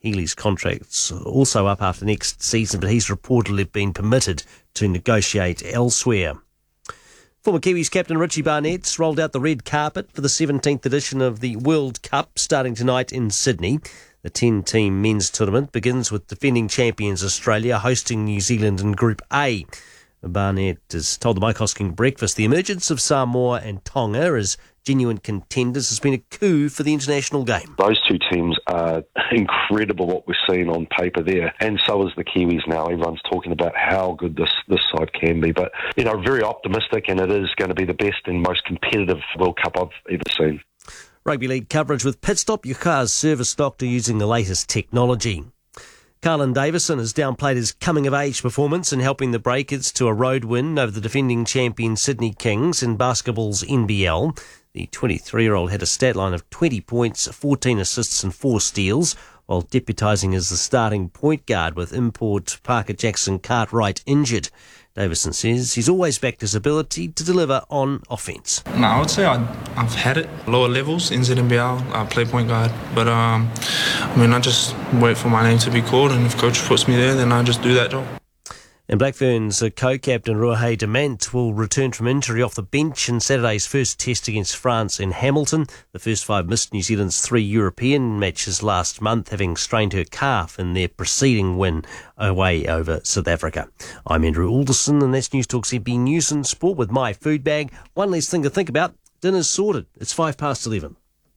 Healy's contract's also up after next season, but he's reportedly been permitted to negotiate elsewhere. Former Kiwis captain Richie Barnett's rolled out the red carpet for the 17th edition of the World Cup starting tonight in Sydney. The 10-team men's tournament begins with defending champions Australia hosting New Zealand in Group A. Barnett has told the Mike Hosking breakfast the emergence of Samoa and Tonga as genuine contenders has been a coup for the international game. Those two teams are incredible what we're seeing on paper there, and so is the Kiwis now. Everyone's talking about how good this side can be, but very optimistic, and it is going to be the best and most competitive World Cup I've ever seen. Rugby league coverage with Pitstop, your car's service doctor using the latest technology. Carlin Davison has downplayed his coming-of-age performance in helping the Breakers to a road win over the defending champion Sydney Kings in basketball's NBL. The 23-year-old had a stat line of 20 points, 14 assists and 4 steals, while deputising as the starting point guard with import Parker Jackson Cartwright injured. Davison says he's always backed his ability to deliver on offence. No, I would say I've had it. Lower levels, NZNBL, I play point guard. But, I just wait for my name to be called, and if coach puts me there, then I just do that job. And Black Ferns co-captain Ruahei Demant will return from injury off the bench in Saturday's first test against France in Hamilton. The first 5 missed New Zealand's 3 European matches last month, having strained her calf in their preceding win away over South Africa. I'm Andrew Alderson, and that's News Talk ZB News and Sport with my food bag. One less thing to think about. Dinner's sorted. It's 11:05.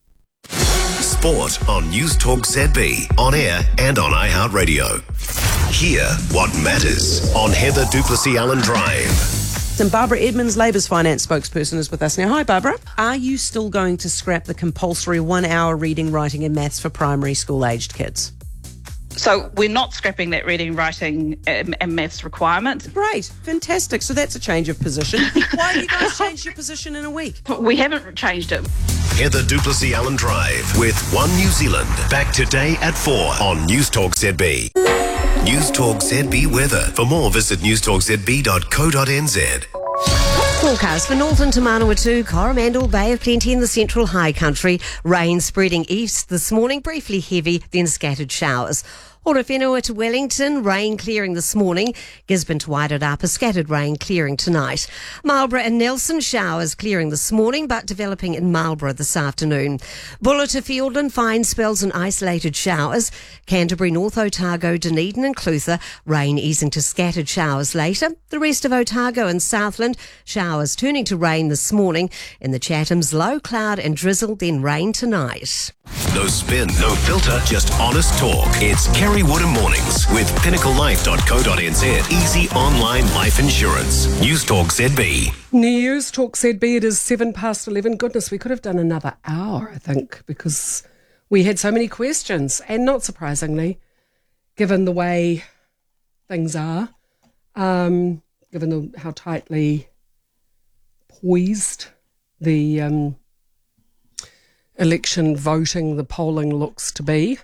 Sport on News Talk ZB, on air and on iHeartRadio. Hear what matters on Heather Duplessis-Allen Drive. And Barbara Edmonds, Labour's finance spokesperson, is with us now. Hi, Barbara. Are you still going to scrap the compulsory 1 hour reading, writing and maths for primary school-aged kids? So we're not scrapping that reading, writing and maths requirement. Great. Fantastic. So that's a change of position. Why have you guys changed your position in a week? We haven't changed it. Heather Duplessis-Allen Drive with One New Zealand. Back today at 4 on News Talk ZB. News Talk ZB weather. For more, visit newstalkzb.co.nz. Forecast for Northern to Manawatu, Coromandel, Bay of Plenty in the central high country. Rain spreading east this morning, briefly heavy, then scattered showers. Horowhenua to Wellington, rain clearing this morning. Gisborne to Wairarapa, scattered rain clearing tonight. Marlborough and Nelson, showers clearing this morning, but developing in Marlborough this afternoon. Buller to Fiordland, fine spells and isolated showers. Canterbury, North Otago, Dunedin and Clutha, rain easing to scattered showers later. The rest of Otago and Southland, showers turning to rain this morning. In the Chathams, low cloud and drizzle, then rain tonight. No spin, no filter, just honest talk. It's Kerry Woodham Mornings with pinnaclelife.co.nz. Easy online life insurance. News Talk ZB. News Talk ZB, it is 11:11. Goodness, we could have done another hour, I think, because we had so many questions. And not surprisingly, given the way things are, given how tightly poised the election voting, the polling looks to be.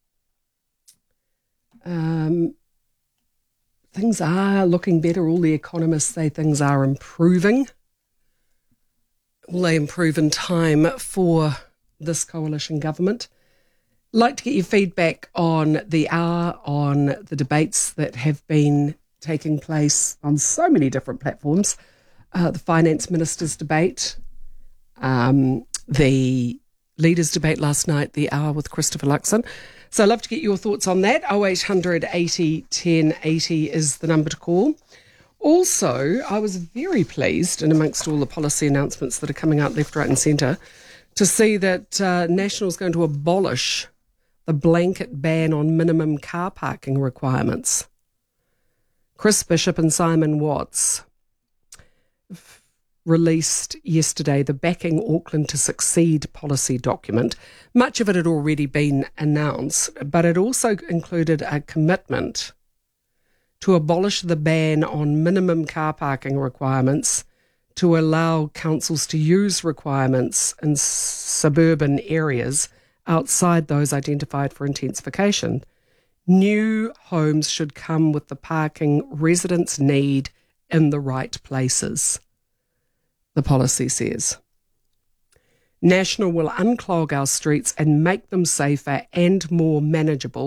Things are looking better. All the economists say things are improving. Will they improve in time for this coalition government? Like to get your feedback on the hour, on the debates that have been taking place on so many different platforms. The Finance Minister's debate, the Leaders' debate last night, the hour with Christopher Luxon. So I'd love to get your thoughts on that. 0800 80 10 80 is the number to call. Also, I was very pleased, and amongst all the policy announcements that are coming out left, right and centre, to see that National's going to abolish the blanket ban on minimum car parking requirements. Chris Bishop and Simon Watts released yesterday the Backing Auckland to Succeed policy document. Much of it had already been announced, but it also included a commitment to abolish the ban on minimum car parking requirements, to allow councils to use requirements in suburban areas outside those identified for intensification. New homes should come with the parking residents need in the right places, the policy says. National will unclog our streets and make them safer and more manageable